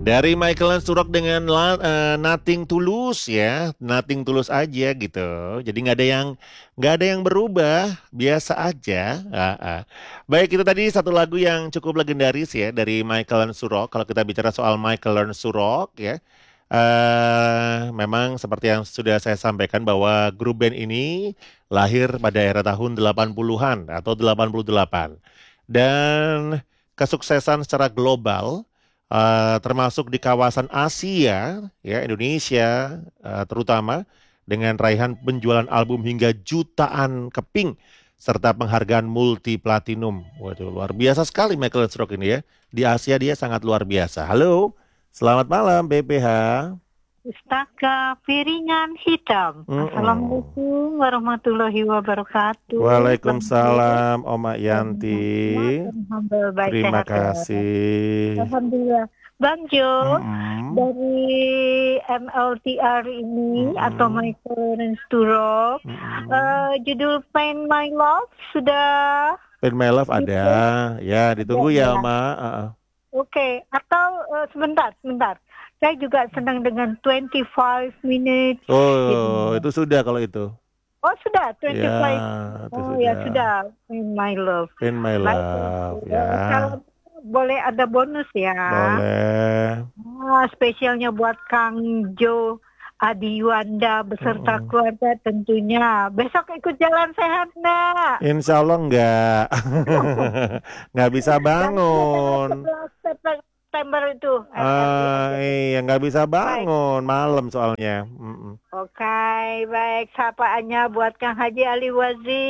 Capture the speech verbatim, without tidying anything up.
Dari Michael Surok dengan la- eh, Nothing Tulus ya, Nothing Tulus aja gitu. Jadi nggak ada yang nggak ada yang berubah, biasa aja. Ah, ah. Baik, itu tadi satu lagu yang cukup legendaris ya dari Michael Surok. Kalau kita bicara soal Michael Surok ya, eh memang seperti yang sudah saya sampaikan bahwa grup band ini lahir pada era tahun delapan puluhan atau delapan puluh delapan. Dan kesuksesan secara global eh, termasuk di kawasan Asia, ya Indonesia eh, terutama dengan raihan penjualan album hingga jutaan keping serta penghargaan multi platinum. Waduh, luar biasa sekali Michael Stroke ini ya. Di Asia dia sangat luar biasa. Halo, selamat malam B P H. Pustaka Piringan Hitam. Mm-mm. Assalamualaikum warahmatullahi wabarakatuh. Bang Jo, Waalaikumsalam Oma dan Yanti. dan hamba baik Terima sehat ya. kasih. Alhamdulillah. Bang Jo, Mm-mm. dari M L T R ini atau Mm-mm. Michael Sturrock, Mm-mm. eh, judul Find My Love sudah Pen My Love ada, di ya ada ditunggu ya ya. Oma. Uh-uh. Oke, atau eh, sebentar, sebentar. Saya juga senang dengan twenty-five minutes. Gitu. Oh, itu sudah kalau itu. Oh sudah, Ya, twenty-five. itu Oh ya sudah. sudah, In My Love. Pen My Baik, Love, ya. eh, kalau boleh ada bonus ya. Boleh. Ah, spesialnya buat Kang Jo Adi Yuanda beserta Mm-mm. keluarga tentunya. Besok ikut jalan sehat, nak. Insya Allah enggak. Nggak bisa Janjinya tanggal bangun. sebelas September itu R R I Ah, aja. iya, nggak bisa Baik. bangun malam soalnya. Mm-mm. Oke, baik. Sapaannya buat Kang Haji Ali Wazir.